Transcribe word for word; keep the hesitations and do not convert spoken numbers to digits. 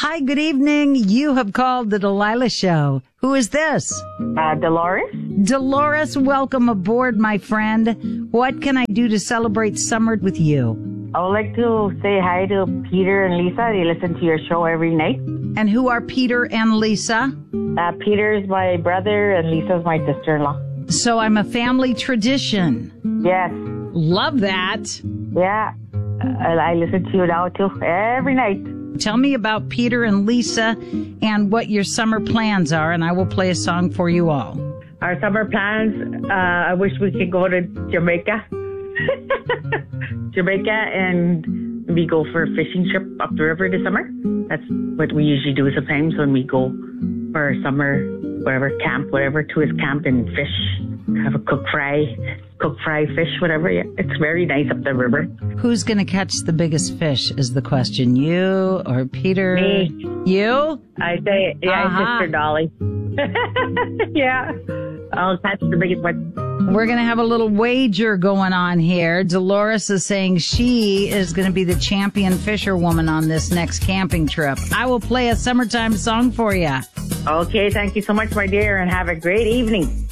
Hi, good evening. You have called the Delilah Show. Who is this? Uh, Dolores? Dolores, welcome aboard, my friend. What can I do to celebrate summer with you? I would like to say hi to Peter and Lisa. They listen to your show every night. And who are Peter and Lisa? Uh, Peter is my brother and Lisa is my sister-in-law. So I'm a family tradition. Yes. Love that. Yeah. I, I listen to you now, too, every night. Tell me about Peter and Lisa and what your summer plans are, and I will play a song for you all. Our summer plans, uh, I wish we could go to Jamaica. Jamaica, and we go for a fishing trip up the river this summer. That's what we usually do sometimes when we go for our summer, whatever, camp, whatever, tourist camp, and fish. Have a cook fry, cook fry fish, whatever. Yeah, it's very nice up the river. Who's going to catch the biggest fish is the question. You or Peter? Me. You? I say, yeah, Uh-huh. Sister Dolly. Yeah, I'll catch the biggest one. We're going to have a little wager going on here. Dolores is saying she is going to be the champion fisherwoman on this next camping trip. I will play a summertime song for you. Okay, thank you so much, my dear, and have a great evening.